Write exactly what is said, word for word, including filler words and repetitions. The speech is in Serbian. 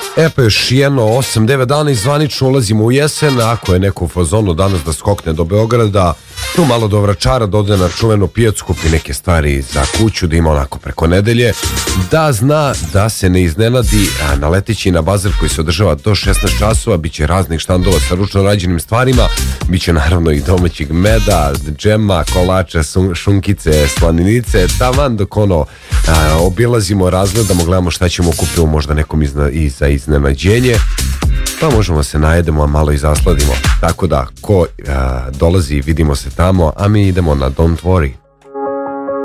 E pa još jedno osam devet dana i zvanično ulazimo u jesen. Ako je neko u fazonu danas da skokne do Beograda, tu malo do Vračara, da ode na čuvenu pijacu, kupi neke stvari za kuću, da ima onako preko nedelje, da zna da se ne iznenadi naleteći na bazar koji se održava do šesnaest časova. Biće raznih štandova sa ručno rađenim stvarima, biće naravno i domaćeg meda, džema, kolača, šunkice, slaninice, taman dok ono a, obilazimo, razgledamo, gledamo šta ćemo, kupimo možda nekom izna, i za iznenađenje, pa možemo se najedemo, a malo i zasladimo. Tako da, ko a, dolazi, vidimo se tamo, a mi idemo na Don't Worry.